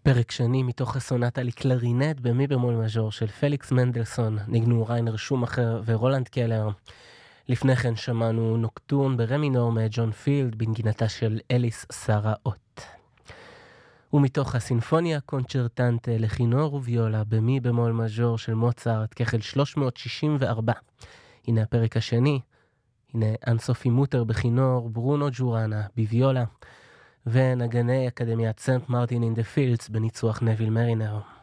פרק שני מתוך הסונטה לקלרינט במי במול מז'ור של פליקס מנדלסון, ניגנו ריינר שומאכר ורולנד קלר. לפני כן שמענו נוקטורן ברם מינור מג'ון פילד בנגינתה של אליס סרה אוט. ומתוך הסינפוניה קונצ'רטנטה לכינור וויולה במי במול מז'ור של מוצרט כחל 364. הנה הפרק השני, הנה אנסופי מוטר בכינור, ברונו ג'ורנה בוויולה, ונגני אקדמיית סנט מרטין אין דה פילדס בניצוח נביל מרינר.